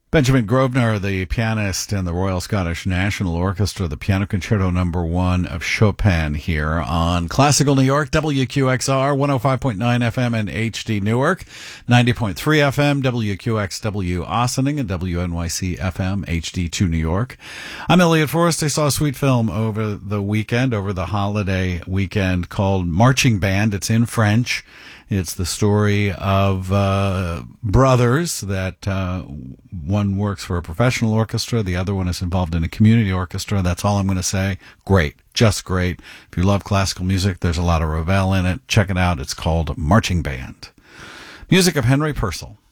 Benjamin Grosvenor, the pianist in the Royal Scottish National Orchestra, the Piano Concerto No. 1 of Chopin here on Classical New York, WQXR, 105.9 FM and HD Newark, 90.3 FM, WQXW Ossining, and WNYC FM, HD2 New York. I'm Elliot Forrest. I saw a sweet film over the holiday weekend called Marching Band. It's in French. It's the story of brothers that one works for a professional orchestra, the other one is involved in a community orchestra. That's all I'm going to say. Great. Just great. If you love classical music, there's a lot of Ravel in it. Check it out. It's called Marching Band. Music of Henry Purcell.